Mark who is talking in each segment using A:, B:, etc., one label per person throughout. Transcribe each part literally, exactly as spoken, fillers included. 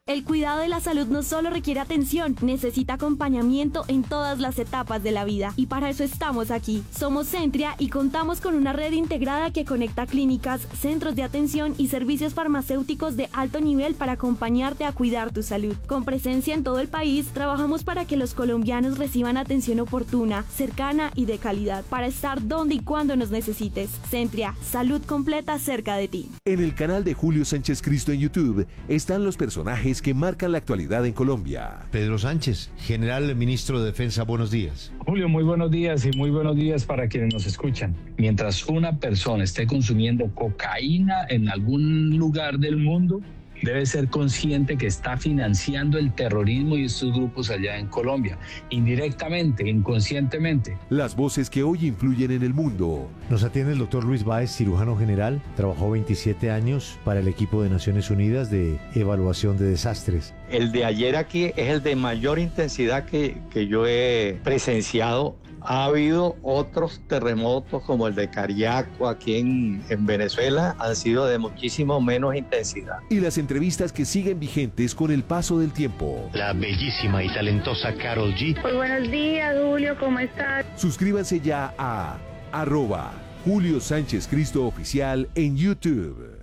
A: El cuidado de la salud no solo requiere atención, necesita acompañamiento en todas las etapas de la vida. Y para eso estamos aquí. Somos Centria y contamos con una red integrada que conecta clínicas, centros de atención y servicios farmacéuticos de alto nivel para acompañarte a cuidar tu salud. Con presencia en todo el país, trabajamos para que los colombianos reciban atención oportuna, cercana y de calidad, para estar donde y cuando nos necesites. Centria, salud completa cerca de ti.
B: En el canal de Julio Sánchez Cristo en YouTube están los personajes que marcan la actualidad en Colombia.
C: Pedro Sánchez, general ministro de Defensa, buenos días.
D: Julio, muy buenos días y muy buenos días para quienes nos escuchan. Mientras una persona esté consumiendo cocaína en algún lugar del mundo, debe ser consciente que está financiando el terrorismo y estos grupos allá en Colombia, indirectamente, inconscientemente.
B: Las voces que hoy influyen en el mundo.
C: Nos atiende el doctor Luis Báez, cirujano general. Trabajó veintisiete años para el equipo de Naciones Unidas de evaluación de desastres.
E: El de ayer aquí es el de mayor intensidad que, que yo he presenciado. Ha habido otros terremotos como el de Cariaco aquí en, en Venezuela, han sido de muchísimo menos intensidad.
B: Y las entrevistas que siguen vigentes con el paso del tiempo.
C: La bellísima y talentosa Karol G.
F: Muy buenos días, Julio, ¿cómo estás?
B: Suscríbanse ya a arroba Julio Sánchez Cristo Oficial en YouTube.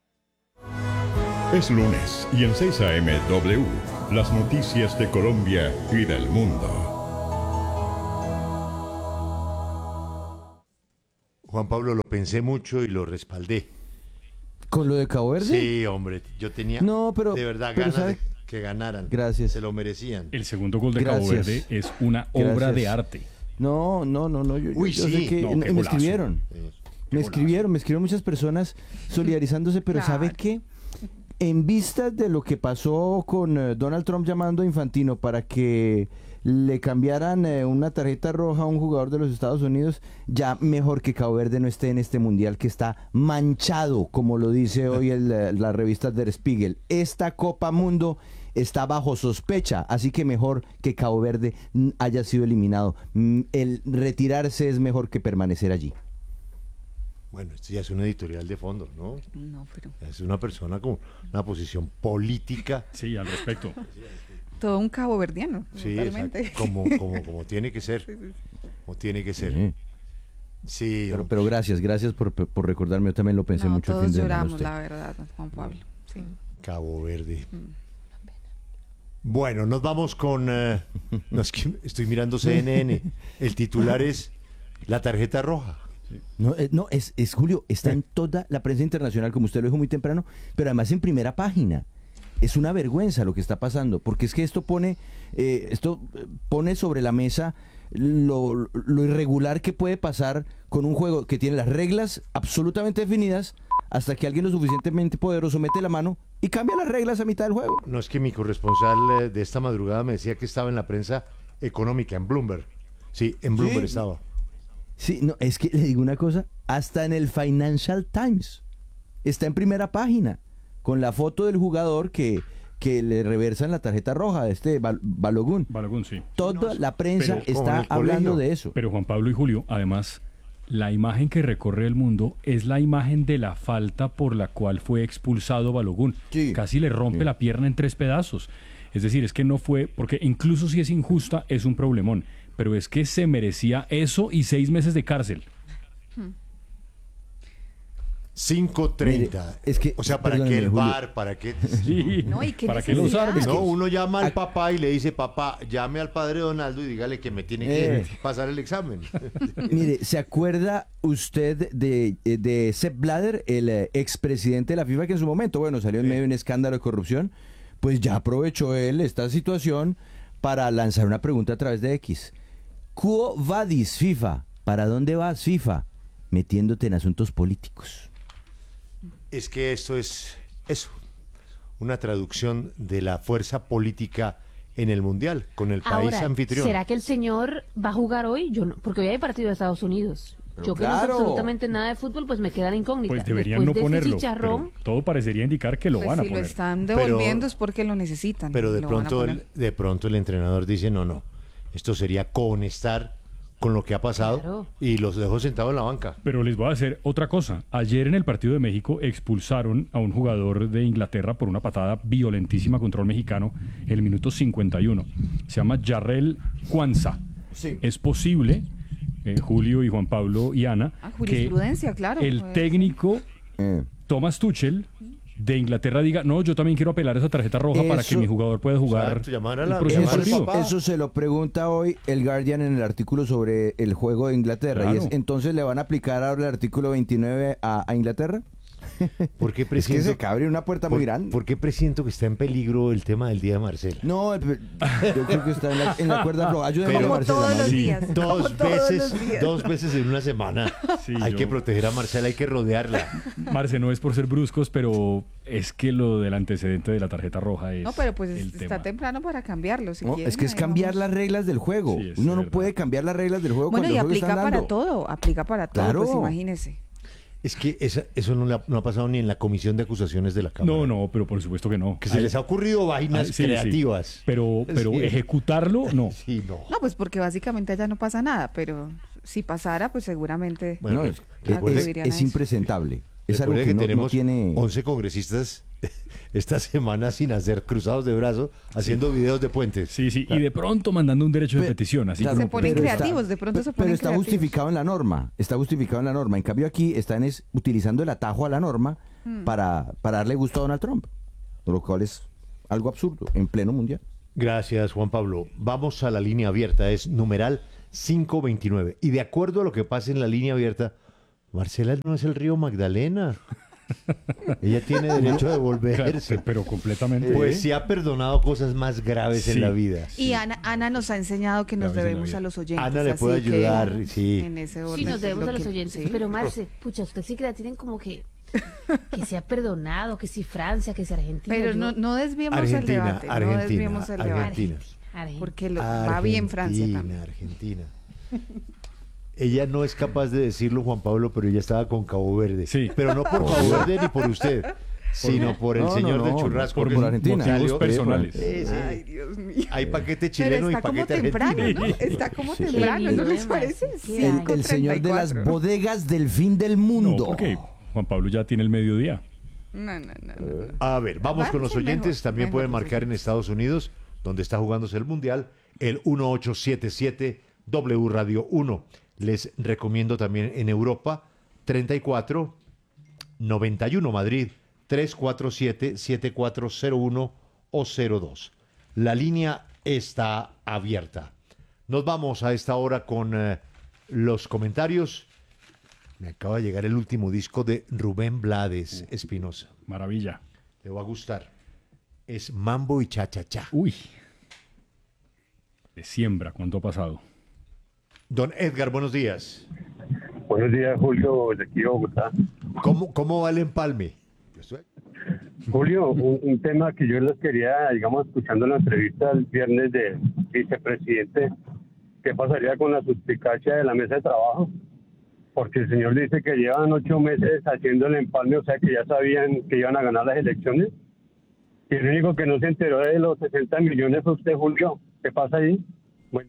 G: Es lunes y en seis a eme W, las noticias de Colombia y del mundo.
C: Juan Pablo, lo pensé mucho y lo respaldé.
H: ¿Con lo de Cabo Verde?
C: Sí, hombre, yo tenía
H: no, pero,
C: de verdad
H: pero
C: ganas
H: ¿sabe?
C: de que ganaran.
H: Gracias.
C: Se lo merecían.
I: El segundo gol de
H: Gracias.
I: Cabo Verde es una obra
H: Gracias.
I: de arte.
H: No, no, no, no. Yo,
C: Uy,
H: yo
C: sí.
H: sé que
I: No, qué
H: me
I: golazo.
H: escribieron.
C: Sí.
H: Me escribieron, me escribieron muchas personas solidarizándose, pero
F: Claro.
H: ¿sabe qué? En vistas de lo que pasó con eh, Donald Trump llamando a Infantino para que le cambiaran eh, una tarjeta roja a un jugador de los Estados Unidos, ya mejor que Cabo Verde no esté en este mundial que está manchado, como lo dice hoy el, eh, la revista Der Spiegel. Esta Copa Mundo está bajo sospecha, así que mejor que Cabo Verde mm, haya sido eliminado. Mm, El retirarse es mejor que permanecer allí.
C: Bueno, esto ya es un editorial de fondo, ¿no?
J: No, pero
C: Es una persona con una posición política.
I: Sí, al respecto.
J: todo un caboverdiano,
C: Sí,
J: totalmente.
C: exacto, como, como, como tiene que ser.
J: Sí, sí, sí.
C: Como tiene que ser.
H: Sí.
C: Sí,
H: Pero,
C: hombre.
H: pero gracias, gracias por, por recordarme. Yo también lo pensé
J: No,
H: mucho el
J: todos
H: fin de semana.
J: lloramos,
H: usted.
J: la verdad, Juan Pablo. Sí.
C: Cabo Verde.
J: Mm.
C: Bueno, nos vamos con... eh, no, es que estoy mirando C N N. El titular es la tarjeta roja.
H: No, eh, no es, es Julio, está en toda la prensa internacional, como usted lo dijo muy temprano, pero además en primera página. Es una vergüenza lo que está pasando, porque es que esto pone, eh, esto eh, pone sobre la mesa lo, lo irregular que puede pasar con un juego que tiene las reglas absolutamente definidas, hasta que alguien lo suficientemente poderoso mete la mano y cambia las reglas a mitad del juego.
C: No, es que mi corresponsal eh, de esta madrugada me decía que estaba en la prensa económica, en Bloomberg. Sí, en Bloomberg
H: Sí.
C: estaba.
H: Sí, no, es que le digo una cosa, hasta en el Financial Times está en primera página, con la foto del jugador que, que le reversan la tarjeta roja, este Bal- Balogun.
I: Balogun, sí.
H: Toda la prensa
I: pero
C: como en
H: está
C: el
H: hablando
C: colegio.
H: de eso.
I: Pero Juan Pablo y Julio, además, la imagen que recorre el mundo es la imagen de la falta por la cual fue expulsado Balogun.
H: Sí.
I: Casi le rompe
H: Sí.
I: la pierna en tres pedazos. Es decir, es que no fue, porque incluso si es injusta, es un problemón. Pero es que se merecía eso y seis meses de cárcel.
C: cinco treinta.
H: Mire, es que-
C: o sea, ¿para qué
H: perdóneme,
C: el
H: Julio.
C: bar? ¿Para qué?
I: Sí.
J: No, ¿y qué
I: ¿Para qué los
J: necesidad?
I: árbitros?
C: No, uno llama al papá y le dice, papá, llame al padre Donaldo y dígale que me tiene que
H: Eh.
C: pasar el examen.
H: Mire, ¿se acuerda usted de, de Sepp Blatter, el eh, expresidente de la FIFA, que en su momento, bueno, salió en medio de un escándalo de corrupción? Pues ya aprovechó él esta situación para lanzar una pregunta a través de X. ¿Quo vadis, FIFA? ¿Para dónde vas, FIFA? Metiéndote en asuntos políticos.
C: Es que esto es eso, una traducción de la fuerza política en el Mundial, con el país
K: Ahora,
C: anfitrión.
K: ¿será que el señor va a jugar hoy? Yo no, porque hoy hay partido de Estados Unidos.
H: Pero
K: Yo que no sé
H: claro.
K: absolutamente nada de fútbol, pues me queda la incógnita.
I: Pues deberían
K: Después
I: no
K: de ese
I: ponerlo.
K: chicharrón,
I: Pero todo parecería indicar que lo
J: Pues
I: van a
J: si lo
I: poner.
J: están
C: Pero-
J: devolviendo es porque lo necesitan.
C: Pero de
J: Lo van a
C: pronto,
J: poner.
C: el, de pronto el entrenador dice, no, no, esto sería conectar con lo que ha pasado
K: Claro.
C: y los dejó sentados en la banca.
I: Pero les voy a hacer otra cosa. Ayer en el partido de México expulsaron a un jugador de Inglaterra por una patada violentísima contra un mexicano en el minuto cincuenta y uno. Se llama Jarrell Kwanzaa.
H: Sí.
I: Es posible, eh, Julio y Juan Pablo y Ana,
J: Ah,
I: que
J: jurisprudencia, claro.
I: el
J: pues.
I: técnico
H: Eh.
I: Thomas Tuchel de Inglaterra diga, no, yo también quiero apelar esa tarjeta roja para que
H: Eso-
I: mi jugador pueda jugar
C: Exacto, llamar a
I: el
C: la-
I: próximo
C: llamar al
I: partido.
C: papá.
H: Eso se lo pregunta hoy el Guardian en el artículo sobre el juego de Inglaterra.
I: Claro.
H: Y es, entonces le van a aplicar ahora el artículo veintinueve a, a Inglaterra.
C: ¿Por qué
H: Es que
C: presiento,
H: se abre una puerta
C: por,
H: muy grande.
C: ¿Por qué presiento que está en peligro el tema del día de Marcela?
H: No, el- yo creo que está en la, en la cuerda floja. Ayúdame,
C: Pero-
H: Marcela,
J: Como todos los
H: Marcela.
J: días. como
C: Dos
J: todos
C: veces,
J: los días.
C: dos veces en una semana.
I: Sí,
C: hay
I: yo-
C: que proteger a Marcela, hay que rodearla.
I: Marce, no es por ser bruscos, pero es que lo del antecedente de la tarjeta roja es
J: No, pero pues
I: el
J: está
I: tema.
J: temprano para cambiarlo. Si
H: No,
J: quieren,
H: es que es
J: ahí
H: cambiar
J: vamos.
H: las reglas del juego.
I: Sí, es
H: Uno no
I: verdad.
H: puede cambiar las reglas del juego
J: Bueno,
H: cuando
J: y
H: el juego está
J: aplica para
H: andando.
J: todo. Aplica para todo,
H: Claro.
J: pues imagínese.
C: Es que esa- eso no, le ha, no ha pasado ni en la comisión de acusaciones de la Cámara.
I: No, no, pero por supuesto que no.
C: Que se
I: Ay,
C: les ha ocurrido vainas
I: ay, sí, sí.
C: creativas.
I: Pero, pero
C: Sí.
I: ejecutarlo, no.
C: Sí, no.
J: No, pues porque básicamente allá no pasa nada, pero si pasara, pues seguramente
C: Bueno,
H: No,
C: pues,
H: es,
C: recuerde-
H: es-
J: acudirían a
H: es
J: eso.
H: impresentable. Es algo
C: recuerde
H: que,
C: que
H: no, no
C: tenemos
H: tiene...
C: once congresistas esta semana sin hacer cruzados de brazos, haciendo videos de puentes.
I: Sí, sí. Y de pronto mandando un derecho de
H: Pe-
I: petición. Así
H: claro,
J: Se
I: como
J: ponen
H: pero
J: creativos,
H: está-
J: de pronto se
H: pe- Pero
J: ponen
H: está
J: creativos.
H: justificado en la norma. Está justificado en la norma. En cambio aquí están es, utilizando el atajo a la norma
J: Hmm.
H: para, para darle gusto a Donald Trump. Lo cual es algo absurdo en pleno mundial.
C: Gracias, Juan Pablo. Vamos a la línea abierta, es numeral quinientos veintinueve. Y de acuerdo a lo que pasa en la línea abierta, Marcela no es el río Magdalena. Ella tiene derecho a devolverse.
I: Claro, pero completamente.
C: Pues sí ha perdonado cosas más graves
I: Sí.
C: en la vida.
J: Y Ana, Ana nos ha enseñado que nos
I: Gracias,
J: debemos
I: David.
J: a los oyentes.
C: Ana le
J: así
C: puede
J: que
C: ayudar, sí.
J: En ese orden.
K: Sí, nos debemos
J: lo
K: a los
J: que-
K: oyentes.
J: sí.
K: Pero Marce, pucha, usted sí que la tienen como que que se ha perdonado, que si Francia, que si Argentina.
J: Pero
K: yo-
J: no, no desviemos el
C: Argentina,
J: debate. no
C: Argentina,
J: desviemos el debate.
C: Argentina.
K: Argentina.
J: Porque lo- va bien Francia
C: Argentina,
J: también.
C: Argentina. Ella no es capaz de decirlo, Juan Pablo, pero ella estaba con Cabo Verde.
I: Sí.
C: Pero no por Cabo Verde ni por usted, sino por el
H: No, no,
C: señor
H: no,
C: de Churrasco.
I: por
C: que
H: por
C: es-
H: Argentina.
C: salió-
I: Motivos personales.
C: Sí, sí.
J: Ay, Dios mío.
C: Hay paquete
J: Pero
C: chileno y
J: está como
C: paquete
J: temprano,
C: argentino.
J: ¿no? Está como
H: Sí.
J: temprano, ¿no
K: Qué
J: les
K: lindo,
J: parece?
K: Marce, qué
H: El,
J: cinco
H: el señor de las
J: treinta y cuatro.
H: bodegas del fin del
I: No,
H: mundo.
I: porque Juan Pablo ya tiene el mediodía.
J: No, no, no, no, no.
C: A ver, vamos con los
J: Marchen
C: oyentes.
J: mejor,
C: También
J: mejor
C: pueden
J: los
C: marcar en Estados Unidos, donde está jugándose el Mundial, el uno ocho siete siete W Radio uno. Les recomiendo también en Europa, treinta y cuatro noventa y uno Madrid, tres cuatro siete siete cuatro cero uno o cero dos. La línea está abierta. Nos vamos a esta hora con eh, los comentarios. Me acaba de llegar el último disco de Rubén Blades Espinosa.
I: Maravilla.
C: Le va a gustar. Es Mambo y Cha Cha Cha.
I: Uy. De siembra, ¿cuánto ha pasado?
C: Don Edgar, buenos días.
L: Buenos días, Julio, de aquí de Bogotá.
C: ¿Cómo, cómo va el empalme?
L: Julio, un, un tema que yo les quería, digamos, escuchando la entrevista el viernes del vicepresidente, ¿qué pasaría con la suspicacia de la mesa de trabajo? Porque el señor dice que llevan ocho meses haciendo el empalme, o sea que ya sabían que iban a ganar las elecciones. Y el único que no se enteró de los sesenta millones fue usted, Julio. ¿Qué pasa ahí? Bueno.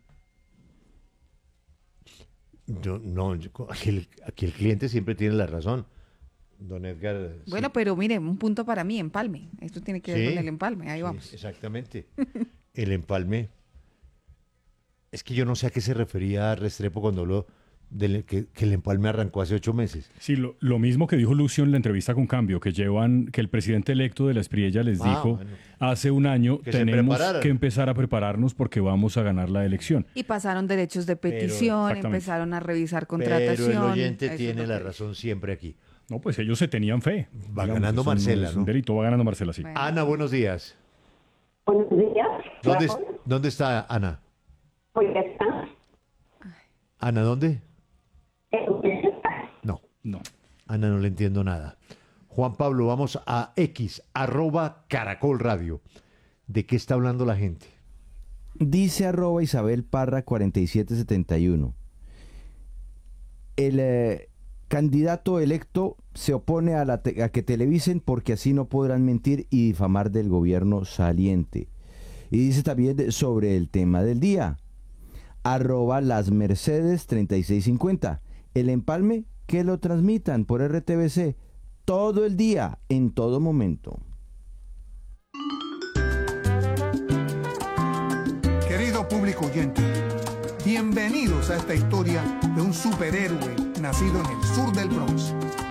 C: Yo- no, yo- aquí, el, aquí el cliente siempre tiene la razón. Don Edgar. sí.
J: Bueno, pero mire, un punto para mí, empalme. Esto tiene que ver
C: Sí,
J: con el empalme, ahí
C: sí,
J: vamos.
C: exactamente. El empalme. Es que yo no sé a qué se refería Restrepo cuando habló del que, que el empalme arrancó hace ocho meses.
I: Sí, lo, lo mismo que dijo Lucio en la entrevista con Cambio, que llevan, que el presidente electo de la Espriella les
C: Ah,
I: dijo
C: bueno.
I: hace un año
C: Que se
I: tenemos
C: prepararan.
I: que empezar a prepararnos porque vamos a ganar la elección.
J: Y pasaron derechos de petición,
I: exactamente.
J: empezaron a revisar contratación.
C: Pero el oyente
J: eso es
C: tiene
J: lo
C: la
J: que-
C: razón siempre aquí.
I: No, pues ellos se tenían fe.
C: Va
I: Digamos,
C: ganando
I: eso no
C: Marcela,
I: es
C: ¿no?
I: un delito, va ganando Marcela, sí.
J: Bueno.
C: Ana, buenos días.
F: Buenos días.
C: ¿Dónde,
F: Raúl.
C: ¿Dónde está Ana?
F: Pues ya está.
C: Ana, ¿dónde?
F: Eh,
C: No,
I: No.
C: Ana, no le entiendo nada. Juan Pablo, vamos a X, arroba Caracol Radio. ¿De qué está hablando la gente?
H: Dice arroba Isabel Parra cuarenta y siete setenta y uno. El eh, candidato electo se opone a, la te- a que televisen porque así no podrán mentir y difamar del gobierno saliente. Y dice también de- sobre el tema del día. arroba las Mercedes treinta y seis cincuenta. El empalme, que lo transmitan por R T V C todo el día, en todo momento.
M: Querido público oyente, bienvenidos a esta historia de un superhéroe nacido en el sur del Bronx.